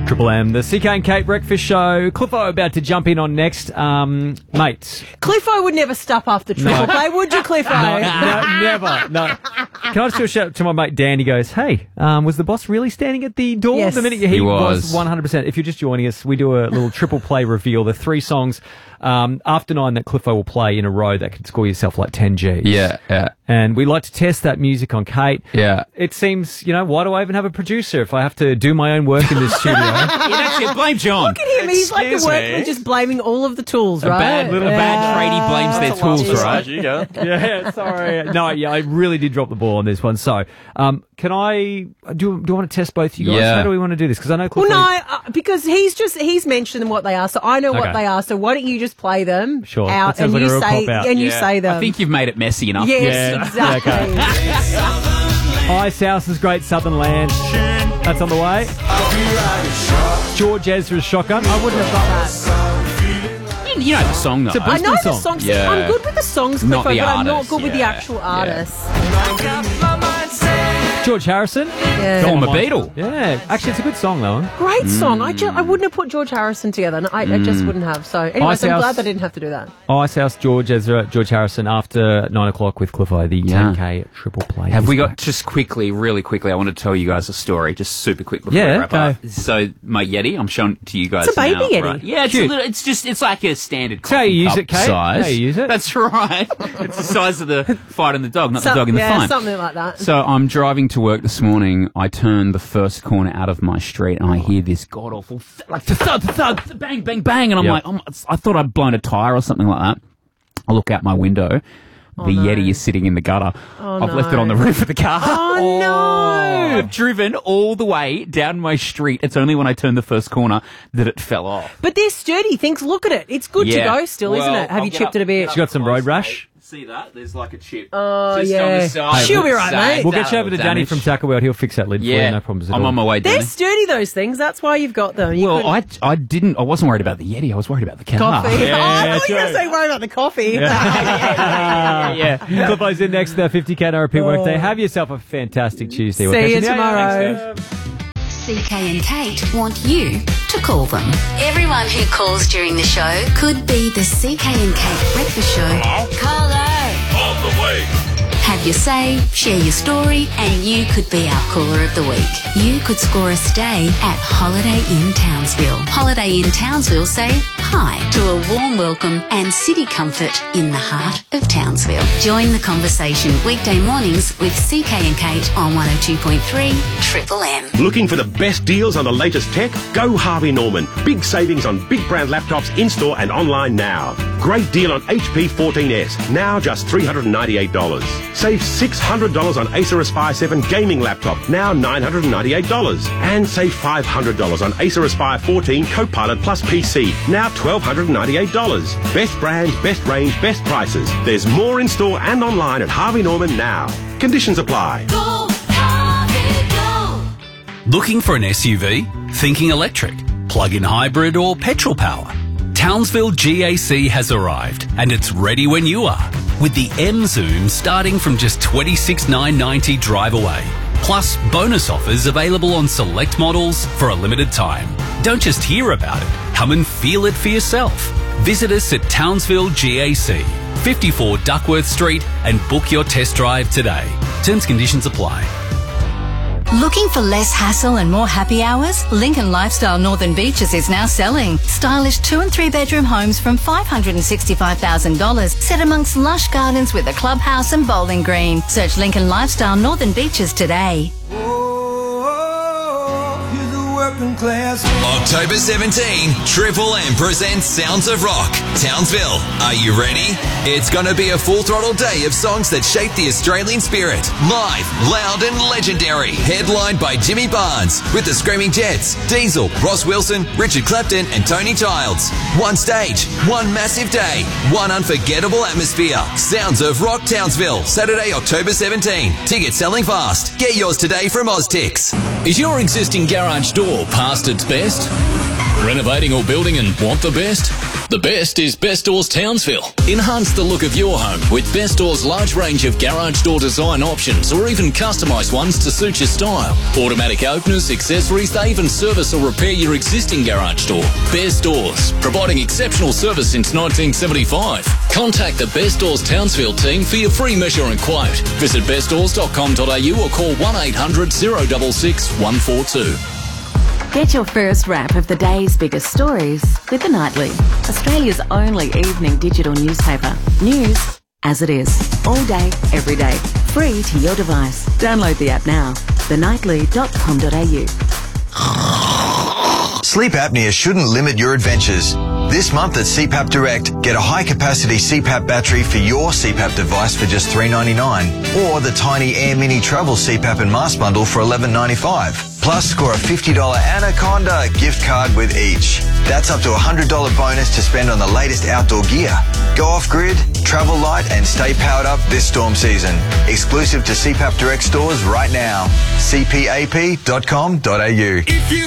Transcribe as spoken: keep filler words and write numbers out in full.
Triple M, the C K and Kate Breakfast Show. Cliffo about to jump in on next. Um, mate. Cliffo would never stop after triple No. play, would you, Cliffo? No, no, never. No. Can I just do a shout out to my mate Dan? He goes, hey, um, was the boss really standing at the door Yes. the minute he, He was. was. one hundred percent. If you're just joining us, we do a little triple play reveal. The three songs um, after nine that Cliffo will play in a row that could score yourself like ten G's. Yeah, yeah, And we like to test that music on Kate. yeah. It seems, you know, why do I even have a producer if I have to do my own work in this studio? Yeah, that's it. Blame John. Look at him, he's like a Excuse workman me. just blaming all of the tools, A right? bad little bad tradie blames their tools, right? You go. Yeah, sorry. No, yeah, I really did drop the ball on this one. So, um, can I do? Do I want to test both you guys? Yeah. How do we want to do this? Because I know. Well, Clifford, no, uh, because he's just he's mentioned what they are, so I know what Okay. they are. So why don't you just play them Sure. That out sounds and like a you real say cop-out. and you Yeah. say them? I think you've made it messy enough. yes, Yeah. exactly. Okay. Ice House's Great Southern Land. That's on the way. George Ezra's Shotgun. I wouldn't have got that. You know the song, though. It's a I know Brisbane the song. songs. Yeah. I'm good with the songs, Cliffo, Not but the I'm not artist, good with the yeah. actual Yeah. artists. George Harrison. Yeah. Call him a Come on. Beatle. Yeah. Actually, it's a good song, though. Great song. I just I wouldn't have put George Harrison together. and I, I just wouldn't have. So anyway, Ice so I'm House. glad they didn't have to do that. Ice House, George Ezra, George Harrison after nine o'clock with Cliffo, the Yeah. ten K triple play. Have is we got, back. just quickly, really quickly, I want to tell you guys a story, just super quick before Yeah, we wrap go. up. So, my Yeti, I'm showing it to you guys It's a baby now, Yeti. right? Yeah, it's, a Cute. little, it's just, it's like a standard That's how you coffee use cup it, Kate. size. How you use it. That's right. It's the size of the fight and the dog, not So- the dog and the yeah, fight. something like that. So I'm driving to work this morning. I turn the first corner out of my street and I hear this god awful th- like thud, thud, thud, thud, bang, bang, bang, and I'm Yep. like, oh, I thought I'd blown a tire or something like that. I look out my window. The no. Yeti is sitting in the gutter. Oh, I've left it no. on the roof of the car. Oh, no. I've driven all the way down my street. It's only when I turned the first corner that it fell off. But they're sturdy. Things. Look at it. It's good Yeah. to go still, isn't Well, it? Have I'll you get chipped up- it a bit? get up She got some road close, rash? mate. See that? There's like a chip. Oh, just yeah. on the side. She'll be right, So, mate. We'll that get you over to little Danny damage. from Tackle World. He'll fix that lid for you. Yeah, No problems at I'm all. on my way, They're Danny. sturdy, those things. That's why you've got them. You Well, couldn't- I, I didn't. I wasn't worried about the Yeti. I was worried about the car. coffee. Yeah, oh, I thought you were true. going to say worry about the coffee. yeah. Cliffo's in next, uh, fifty K R P workday. Have yourself a fantastic Tuesday. We'll See catch you Yeah, yeah, tomorrow. thanks, C K and Kate want you to call them. Everyone who calls during the show could be the C K and Kate Breakfast Show. Caller. On the way. Have your say, share your story, and you could be our caller of the week. You could score a stay at Holiday Inn Townsville. Holiday Inn Townsville say hi to a warm welcome and city comfort in the heart of Townsville. Join the conversation weekday mornings with C K and Kate on one oh two point three Triple M. Looking for the best deals on the latest tech? Go Harvey Norman. Big savings on big brand laptops in-store and online now. Great deal on H P fourteen S, now just three hundred ninety-eight dollars. Save six hundred dollars on Acer Aspire seven gaming laptop, now nine hundred ninety-eight dollars. And save five hundred dollars on Acer Aspire fourteen Copilot Plus P C, now one thousand two hundred ninety-eight dollars. Best brands, best range, best prices. There's more in store and online at Harvey Norman now. Conditions apply. Go, Harvey, go. Looking for an S U V? Thinking electric, plug-in hybrid or petrol power? Townsville G A C has arrived and it's ready when you are. With the M Zoom starting from just twenty-six thousand nine hundred ninety dollars drive away. Plus bonus offers available on select models for a limited time. Don't just hear about it, come and feel it for yourself. Visit us at Townsville G A C, fifty-four Duckworth Street, and book your test drive today. Terms and conditions apply. Looking for less hassle and more happy hours? Lincoln Lifestyle Northern Beaches is now selling. Stylish two and three bedroom homes from five hundred sixty-five thousand dollars set amongst lush gardens with a clubhouse and bowling green. Search Lincoln Lifestyle Northern Beaches today. October seventeenth, Triple M presents Sounds of Rock, Townsville. Are you ready? It's going to be a full throttle day of songs that shape the Australian spirit. Live, loud and legendary. Headlined by Jimmy Barnes with the Screaming Jets, Diesel, Ross Wilson, Richard Clapton and Tony Childs. One stage, one massive day, one unforgettable atmosphere. Sounds of Rock Townsville, Saturday, October seventeenth. Tickets selling fast. Get yours today from Oztix. Is your existing garage door past its best? Renovating or building and want the best? The best is Best Doors Townsville. Enhance the look of your home with Best Doors' large range of garage door design options or even customised ones to suit your style. Automatic openers, accessories, they even service or repair your existing garage door. Best Doors, providing exceptional service since nineteen seventy-five. Contact the Best Doors Townsville team for your free measure and quote. Visit best doors dot com dot a u or call one eight hundred, zero six six, one four two. Get your first wrap of the day's biggest stories with The Nightly, Australia's only evening digital newspaper. News as it is, all day, every day, free to your device. Download the app now, the nightly dot com dot a u. Sleep apnea shouldn't limit your adventures. This month at C PAP Direct, get a high-capacity C PAP battery for your C PAP device for just three dollars ninety-nine, or the tiny Air Mini Travel C PAP and Mask Bundle for eleven dollars ninety-five. Plus, score a fifty dollars Anaconda gift card with each. That's up to a one hundred dollars bonus to spend on the latest outdoor gear. Go off-grid, travel light, and stay powered up this storm season. Exclusive to C PAP Direct stores right now. c p a p dot com dot a u.